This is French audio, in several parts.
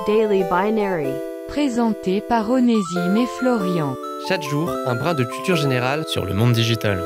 Daily Binary. Présenté par Onésime et Florian. Chaque jour, un brin de culture générale sur le monde digital.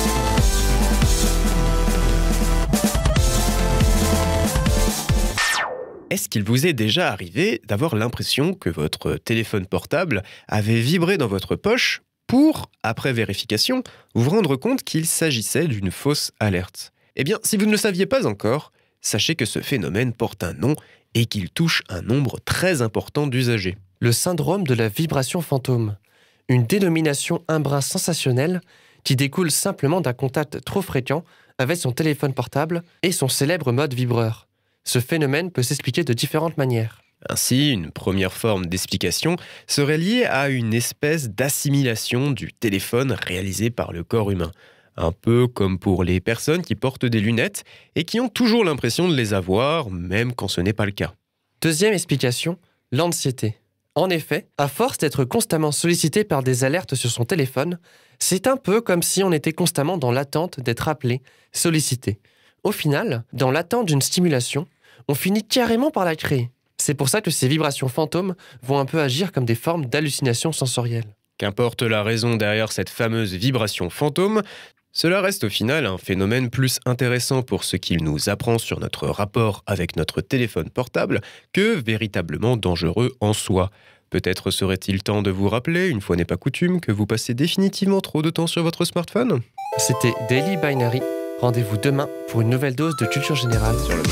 Est-ce qu'il vous est déjà arrivé d'avoir l'impression que votre téléphone portable avait vibré dans votre poche pour, après vérification, vous rendre compte qu'il s'agissait d'une fausse alerte? Eh bien, si vous ne le saviez pas encore, sachez que ce phénomène porte un nom et qu'il touche un nombre très important d'usagers. Le syndrome de la vibration fantôme, une dénomination un brin sensationnelle qui découle simplement d'un contact trop fréquent avec son téléphone portable et son célèbre mode vibreur. Ce phénomène peut s'expliquer de différentes manières. Ainsi, une première forme d'explication serait liée à une espèce d'assimilation du téléphone réalisée par le corps humain. Un peu comme pour les personnes qui portent des lunettes et qui ont toujours l'impression de les avoir, même quand ce n'est pas le cas. Deuxième explication, l'anxiété. En effet, à force d'être constamment sollicité par des alertes sur son téléphone, c'est un peu comme si on était constamment dans l'attente d'être appelé, sollicité. Au final, dans l'attente d'une stimulation, on finit carrément par la créer. C'est pour ça que ces vibrations fantômes vont un peu agir comme des formes d'hallucinations sensorielles. Qu'importe la raison derrière cette fameuse vibration fantôme, cela reste au final un phénomène plus intéressant pour ce qu'il nous apprend sur notre rapport avec notre téléphone portable que véritablement dangereux en soi. Peut-être serait-il temps de vous rappeler, une fois n'est pas coutume, que vous passez définitivement trop de temps sur votre smartphone? C'était Daily Binary. Rendez-vous demain pour une nouvelle dose de culture générale sur le monde